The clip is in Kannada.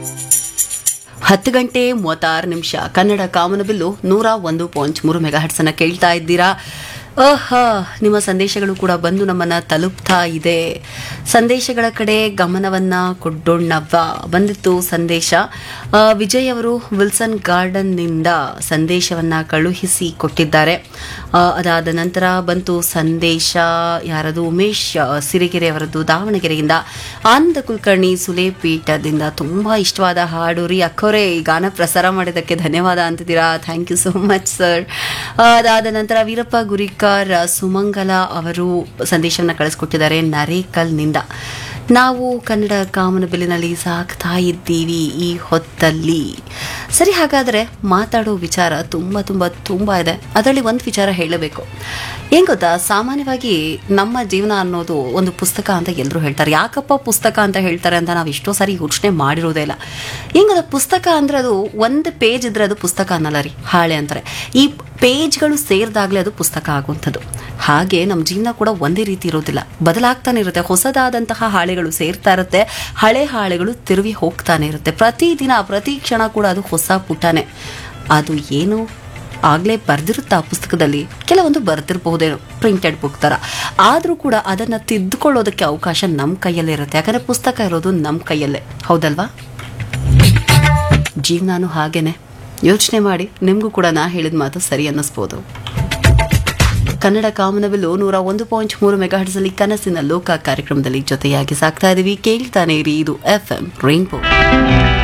10:36 ಕನ್ನಡ ಕಾಮನಬಿಲ್ಲು 101.3 ಮೆಗಾಹರ್ಟ್ಸ್ ಅನ್ನ ಕೇಳ್ತಾ ಇದ್ದೀರಾ. ನಿಮ್ಮ ಸಂದೇಶಗಳು ಕೂಡ ಬಂದು ನಮ್ಮನ್ನ ತಲುಪ್ತಾ ಇದೆ. ಸಂದೇಶಗಳ ಕಡೆ ಗಮನವನ್ನ ಕೊಡೋಣವ್ವ. ಬಂದಿತ್ತು ಸಂದೇಶ. ವಿಜಯ್ ಅವರು ವಿಲ್ಸನ್ ಗಾರ್ಡನ್ ನಿಂದ ಸಂದೇಶವನ್ನ ಕಳುಹಿಸಿ ಕೊಟ್ಟಿದ್ದಾರೆ. ಅದಾದ ನಂತರ ಬಂತು ಸಂದೇಶ ಯಾರದು, ಉಮೇಶ್ ಸಿರಿಗೆರೆ ಅವರದ್ದು ದಾವಣಗೆರೆಯಿಂದ. ಆನಂದ ಕುಲಕರ್ಣಿ ಸುಲೇಪೀಠದಿಂದ ತುಂಬಾ ಇಷ್ಟವಾದ ಹಾಡು ರೀ ಅಕ್ಕೋರೆ, ಈ ಗಾನ ಪ್ರಸಾರ ಮಾಡಿದ್ದಕ್ಕೆ ಧನ್ಯವಾದ ಅಂತಿದ್ದೀರಾ. Thank you so much sir. ಅದಾದ ನಂತರ ವೀರಪ್ಪ ಗುರಿಕಾರ್ ಸುಮಂಗಲ ಅವರು ಸಂದೇಶವನ್ನು ಕಳಿಸ್ಕೊಟ್ಟಿದ್ದಾರೆ ನರೇಕಲ್ನಿಂದ. ನಾವು ಕನ್ನಡ ಕಾಮನಬಿಲ್ಲಿನಲ್ಲಿ ಸಾಕ್ತಾ ಇದ್ದೀವಿ ಈ ಹೊತ್ತಲ್ಲಿ. ಸರಿ, ಹಾಗಾದರೆ ಮಾತಾಡೋ ವಿಚಾರ ತುಂಬ ಇದೆ. ಅದರಲ್ಲಿ ಒಂದು ವಿಚಾರ ಹೇಳಬೇಕು. ಏನು ಗೊತ್ತಾ, ಸಾಮಾನ್ಯವಾಗಿ ನಮ್ಮ ಜೀವನ ಅನ್ನೋದು ಒಂದು ಪುಸ್ತಕ ಅಂತ ಎಲ್ಲರೂ ಹೇಳ್ತಾರೆ. ಯಾಕಪ್ಪ ಪುಸ್ತಕ ಅಂತ ಹೇಳ್ತಾರೆ ಅಂತ ನಾವು ಎಷ್ಟೋ ಸಾರಿ ಯೋಚನೆ ಮಾಡಿರೋದೇ ಇಲ್ಲ. ಹೆಂಗದ ಪುಸ್ತಕ ಅಂದರೆ ಅದು ಒಂದು ಪೇಜ್ ಇದ್ರೆ ಅದು ಪುಸ್ತಕ ಅನ್ನಲ್ಲ ರೀ, ಹಾಳೆ ಅಂತಾರೆ. ಈ ಪೇಜ್ಗಳು ಸೇರಿದಾಗಲೇ ಅದು ಪುಸ್ತಕ ಆಗುವಂಥದ್ದು. ಹಾಗೆ ನಮ್ಮ ಜೀವನ ಕೂಡ ಒಂದೇ ರೀತಿ ಇರೋದಿಲ್ಲ, ಬದಲಾಗ್ತಾನೆ ಇರುತ್ತೆ. ಹೊಸದಾದಂತಹ ಹಾಳೆಗಳು ಸೇರ್ತಾ ಇರುತ್ತೆ, ಹಳೆ ಹಾಳೆಗಳು ತಿರುವಿ ಹೋಗ್ತಾನೆ ಇರುತ್ತೆ. ಪ್ರತಿದಿನ ಪ್ರತಿ ಕ್ಷಣ ಕೂಡ ಅದು ಹೊಸ ಪುಟನೇ. ಅದು ಏನು ಆಗಲೇ ಬರೆದಿರುತ್ತೆ ಆ ಪುಸ್ತಕದಲ್ಲಿ, ಕೆಲವೊಂದು ಬರೆದಿರಬಹುದೇನೋ ಪ್ರಿಂಟೆಡ್ ಬುಕ್ ಥರ. ಆದರೂ ಕೂಡ ಅದನ್ನು ತಿದ್ದುಕೊಳ್ಳೋದಕ್ಕೆ ಅವಕಾಶ ನಮ್ಮ ಕೈಯಲ್ಲೇ ಇರುತ್ತೆ. ಯಾಕಂದರೆ ಪುಸ್ತಕ ಇರೋದು ನಮ್ಮ ಕೈಯಲ್ಲೇ, ಹೌದಲ್ವಾ? ಜೀವನಾನು ಹಾಗೇನೆ. ಯೋಚನೆ ಮಾಡಿ, ನಿಮಗೂ ಕೂಡ ನಾ ಹೇಳಿದ ಮಾತು ಸರಿ ಅನ್ನಿಸ್ಬೋದು. ಕನ್ನಡ ಕಾಮನಬಿಲ್ಲು 101.3 ಮೆಗಾಹರ್ಟ್ಸ್ ಅಲ್ಲಿ ಕನಸಿನ ಲೋಕ ಕಾರ್ಯಕ್ರಮದಲ್ಲಿ ಜೊತೆಯಾಗಿ ಸಾಕ್ತಾ ಇದೀವಿ. ಕೇಳ್ತಾನೆ ಇರಿ, ಇದು FM ರೈನ್ಬೋ.